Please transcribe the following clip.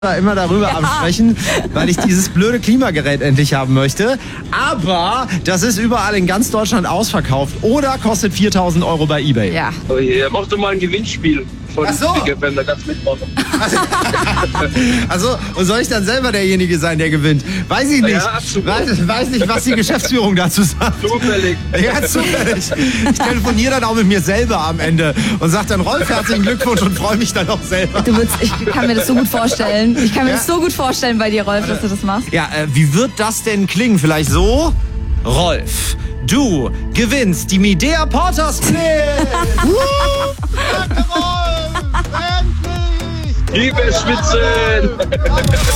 immer darüber absprechen, weil ich dieses blöde Klimagerät endlich haben möchte. Aber das ist überall in ganz Deutschland ausverkauft oder kostet 4.000 € bei eBay. Ja. Oh je, mach doch mal ein Gewinnspiel von Ach so. Big FM, da kannst du mitmachen. Also, und soll ich dann selber derjenige sein, der gewinnt? Weiß ich nicht. Ja, super. Weiß nicht, was die Geschäftsführung dazu sagt. Zufällig. Ja, zufällig. Ich telefoniere dann auch mit mir selber am Ende und sage dann, Rolf, herzlichen Glückwunsch und freue mich dann auch selber. Ich kann mir das so gut vorstellen. Ich kann mir das so gut vorstellen bei dir, Rolf, dass du das machst. Ja, wie wird das denn klingen? Vielleicht so? Rolf, du gewinnst die Midea Porter Split! Danke, Rolf! Endlich! Liebe Spitzen!